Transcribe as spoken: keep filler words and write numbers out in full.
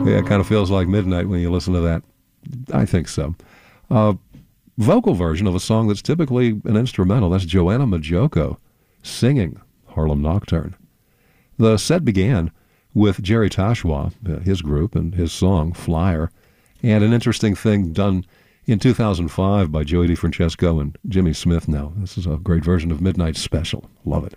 Yeah, it kind of feels like midnight when you listen to that. I think so. Uh, vocal version of a song that's typically an instrumental. That's Joanna Majoko singing Harlem Nocturne. The set began with Jerry Tashwa, uh, his group, and his song, Flyer, and an interesting thing done in two thousand five by Joey DeFrancesco and Jimmy Smith now. This is a great version of Midnight Special. Love it.